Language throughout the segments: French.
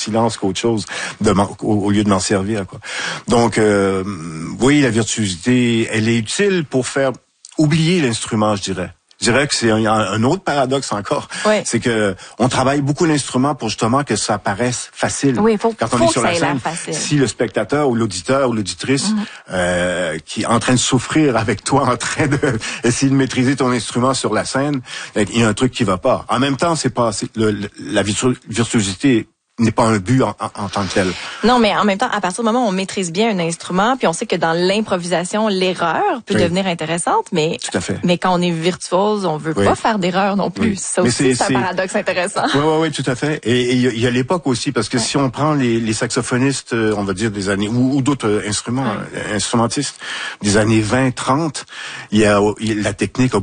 silence qu'autre chose, au lieu de m'en servir, quoi. Donc, oui, la virtuosité, elle est utile pour faire oublier l'instrument, je dirais. Je dirais que c'est un autre paradoxe encore. Oui. C'est que on travaille beaucoup l'instrument pour justement que ça paraisse facile. Oui, quand on est sur la scène, si le spectateur ou l'auditeur ou l'auditrice qui est en train de souffrir avec toi, en train de essayer de maîtriser ton instrument sur la scène, il y a un truc qui va pas. En même temps, la virtuosité n'est pas un but en tant que tel. Non, mais en même temps, à partir du moment où on maîtrise bien un instrument, puis on sait que dans l'improvisation, l'erreur peut devenir intéressante, mais tout à fait. Mais quand on est virtuose, on veut pas faire d'erreur non plus. Ça aussi, c'est un paradoxe intéressant. Oui, tout à fait. Et il y a l'époque aussi, parce que si on prend les saxophonistes, on va dire des années, ou d'autres instrumentistes, des années 20, 30, la technique a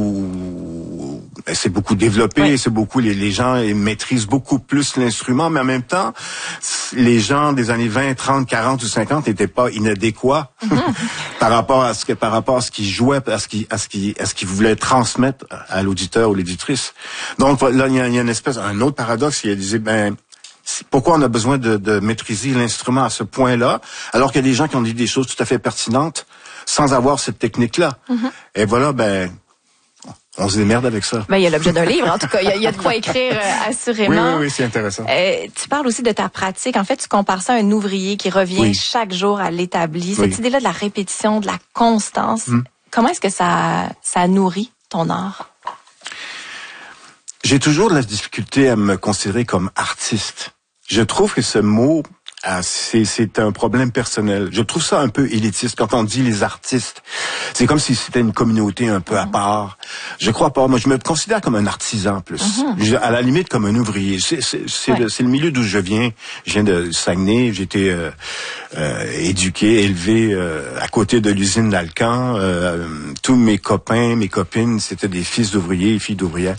s'est beaucoup développée, c'est beaucoup, les gens maîtrisent beaucoup plus l'instrument, mais en même temps, les gens des années 20, 30, 40 ou 50 n'étaient pas inadéquats par rapport à ce qu'ils jouaient, à ce qu'ils voulaient transmettre à l'auditeur ou l'éditrice. Donc là, il y a un autre paradoxe. Il disait, pourquoi on a besoin de maîtriser l'instrument à ce point-là, alors qu'il y a des gens qui ont dit des choses tout à fait pertinentes sans avoir cette technique-là. Et voilà, on se démerde avec ça. Il y a l'objet d'un livre, en tout cas. Il y a de quoi écrire, assurément. Oui, c'est intéressant. Tu parles aussi de ta pratique. En fait, tu compares ça à un ouvrier qui revient chaque jour à l'établi. Cette idée-là de la répétition, de la constance, comment est-ce que ça nourrit ton art? J'ai toujours de la difficulté à me considérer comme artiste. Je trouve que ce mot, c'est un problème personnel. Je trouve ça un peu élitiste quand on dit les artistes. C'est comme si c'était une communauté un peu à part. Je crois pas. Moi, je me considère comme un artisan plus. À la limite comme un ouvrier. C'est le milieu d'où je viens. Je viens de Saguenay. J'ai été éduqué, élevé à côté de l'usine d'Alcan. Tous mes copains, mes copines, c'était des fils d'ouvriers et filles d'ouvrières.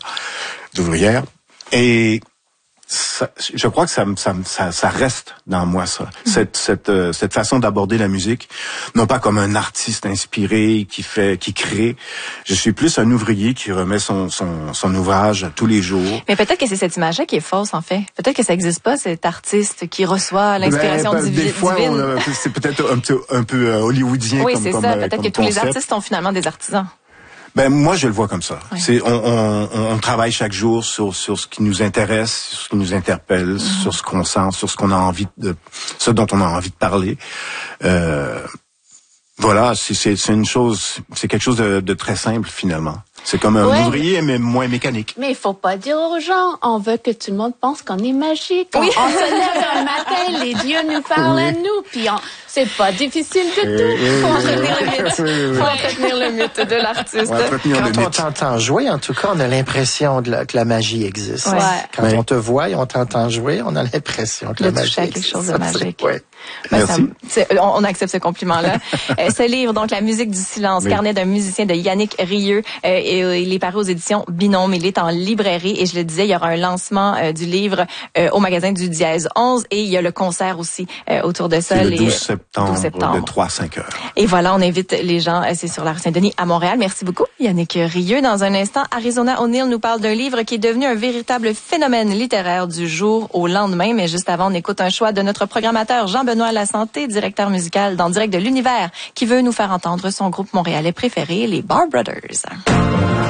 Et je crois que ça reste dans moi, ça. Cette façon d'aborder la musique, non pas comme un artiste inspiré qui crée. Je suis plus un ouvrier qui remet son ouvrage tous les jours. Mais peut-être que c'est cette image-là qui est fausse, en fait. Peut-être que ça n'existe pas, cet artiste qui reçoit l'inspiration divine. Des fois, c'est peut-être un peu hollywoodien. Oui, c'est ça. Peut-être que tous les artistes sont finalement des artisans. Moi, je le vois comme ça. Oui. On travaille chaque jour sur ce qui nous intéresse, sur ce qui nous interpelle, sur ce qu'on sent, sur ce qu'on a envie ce dont on a envie de parler. Voilà, c'est une chose, c'est quelque chose de très simple finalement. C'est comme un ouvrier, mais moins mécanique. Mais il faut pas dire aux gens, on veut que tout le monde pense qu'on est magique. On se lève un matin, les dieux nous parlent à nous, puis c'est pas difficile du tout. Faut entretenir le mythe. Faut entretenir le mythe de l'artiste. Quand on t'entend jouer, en tout cas, on a l'impression que la magie existe. Ouais. Quand on te voit et on t'entend jouer, on a l'impression que la magie existe. Quelque chose de magique. Merci. On accepte ce compliment-là. Ce livre, donc, La musique du silence, carnet d'un musicien de Yannick Rieu, il est paru aux éditions Binôme. Il est en librairie et je le disais, il y aura un lancement du livre au magasin du Dièse 11 et il y a le concert aussi autour de ça. C'est le 12 septembre de 3 à 5 heures. Et voilà, on invite les gens, c'est sur la rue Saint-Denis à Montréal. Merci beaucoup, Yannick Rieu. Dans un instant, Arizona O'Neill nous parle d'un livre qui est devenu un véritable phénomène littéraire du jour au lendemain. Mais juste avant, on écoute un choix de notre programmateur Jean-Benoît Lasanté, directeur musical dans Direct de l'Univers, qui veut nous faire entendre son groupe montréalais préféré, les Bar Brothers.